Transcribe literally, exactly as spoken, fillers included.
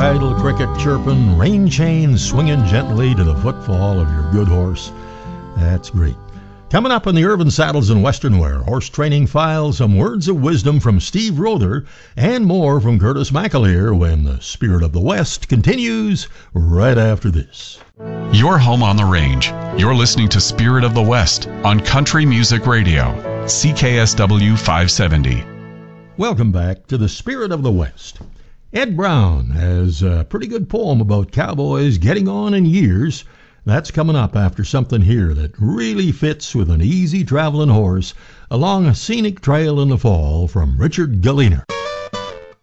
idle cricket chirping, rein chains swinging gently to the footfall of your good horse. That's great. Coming up on the Irvin Saddles and Western Wear Horse Training File, some words of wisdom from Steve Rother and more from Curtis McAleer when the Spirit of the West continues right after this. You're home on the range. You're listening to Spirit of the West on Country Music Radio, C K S W five seventy. Welcome back to the Spirit of the West. Ed Brown has a pretty good poem about cowboys getting on in years. That's coming up after something here that really fits with an easy traveling horse along a scenic trail in the fall from Richard Galliner.